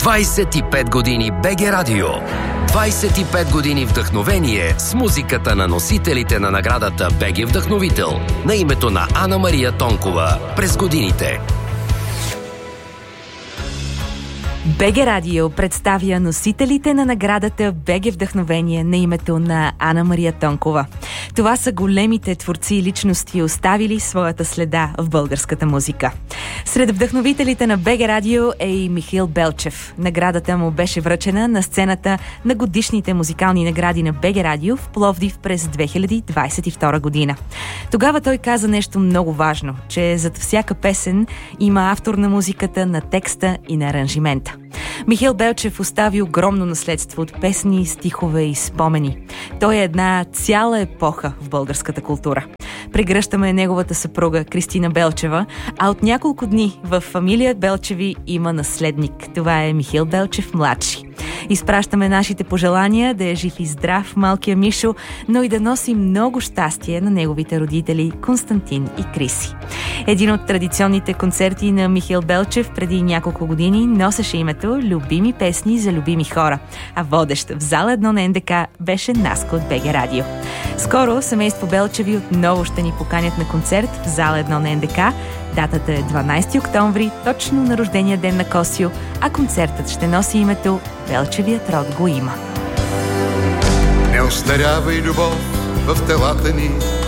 25 години БГ Радио. 25 години вдъхновение с музиката на носителите на наградата БГ Вдъхновител на името на Ана Мария Тонкова през годините. БГ Радио представя носителите на наградата БГ Вдъхновение на името на Ана Мария Тонкова. Това са големите творци и личности, оставили своята следа в българската музика. Сред вдъхновителите на БГ Радио е и Михаил Белчев. Наградата му беше връчена на сцената на годишните музикални награди на БГ Радио в Пловдив през 2022 година. Тогава той каза нещо много важно, че зад всяка песен има автор на музиката, на текста и на аранжимента. Михаил Белчев остави огромно наследство от песни, стихове и спомени. Той е една цяла епоха в българската култура. Прегръщаме неговата съпруга Кристина Белчева, а от няколко дни в фамилия Белчеви има наследник. Това е Михаил Белчев младши. Изпращаме нашите пожелания да е жив и здрав малкия Мишо, но и да носи много щастие на неговите родители Константин и Криси. Един от традиционните концерти на Михаил Белчев преди няколко години носеше името "Любими песни за любими хора", а водещ в зала 1 на НДК беше Наска от БГ Радио. Скоро семейство Белчеви отново ще ни поканят на концерт в зала 1 на НДК. Датата е 12 октомври, точно на рождения ден на Косио, а концертът ще носи името "Белчевият род го има". Не остарява и любов в телата ни,